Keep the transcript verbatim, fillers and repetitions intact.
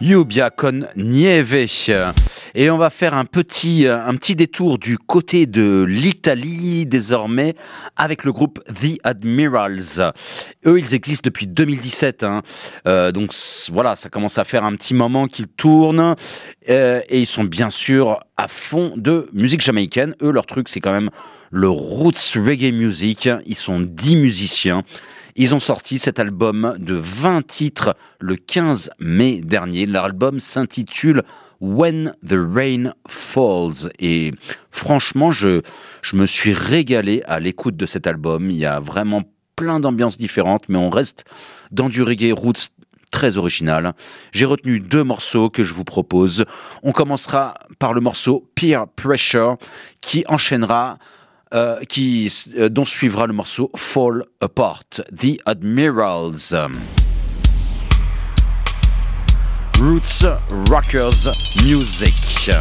Lluvia con nieve. Et on va faire un petit, un petit détour du côté de l'Italie désormais avec le groupe The Admirals. Eux, ils existent depuis deux mille dix-sept. Hein. Euh, donc voilà, ça commence à faire un petit moment qu'ils tournent. Euh, et ils sont bien sûr à fond de musique jamaïcaine. Eux, leur truc, c'est quand même le roots reggae music. Ils sont dix musiciens. Ils ont sorti cet album de vingt titres le quinze mai dernier. L'album s'intitule When the Rain Falls. Et franchement, je, je me suis régalé à l'écoute de cet album. Il y a vraiment plein d'ambiances différentes, mais on reste dans du reggae roots très original. J'ai retenu deux morceaux que je vous propose. On commencera par le morceau Peer Pressure, qui enchaînera Euh, qui, euh, dont suivra le morceau Fall Apart, The Admirals. Roots Rockers Music.